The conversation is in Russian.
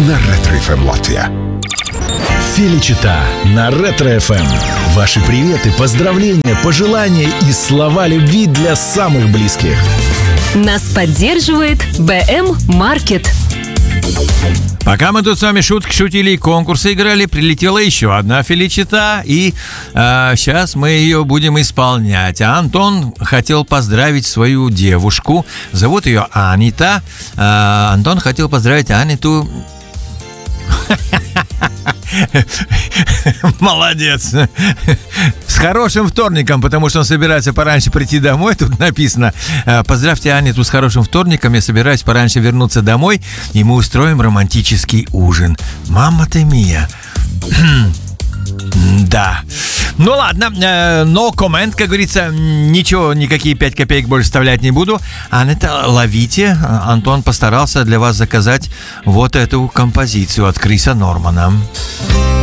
на Ретро-ФМ Латвия. Феличита на Ретро-ФМ. Ваши приветы, поздравления, пожелания и слова любви для самых близких. Нас поддерживает БМ Маркет. Пока мы тут с вами шутки шутили и конкурсы играли, прилетела еще одна Феличита, и сейчас мы ее будем исполнять. Антон хотел поздравить свою девушку, зовут ее Анита. Антон хотел поздравить Аниту... Молодец. С хорошим вторником, потому что он собирается пораньше прийти домой. Тут написано: поздравьте Аниту с хорошим вторником. Я собираюсь пораньше вернуться домой, и мы устроим романтический ужин. Мама ты мия. Да. Ну ладно, но коммент, как говорится, ничего, никакие 5 копеек больше вставлять не буду. Анетта, ловите. Антон постарался для вас заказать вот эту композицию от Криса Нормана.